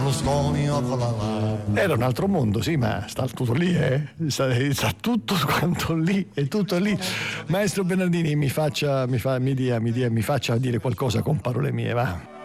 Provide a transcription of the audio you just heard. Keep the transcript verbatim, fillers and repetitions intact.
Berlusconi o con la Rai. Era un altro mondo, sì, ma sta tutto lì, eh? Sta, sta tutto quanto lì, è tutto lì. Maestro Bernardini, mi faccia, mi, fa, mi, dia, mi, dia, mi faccia dire qualcosa con parole mie, va.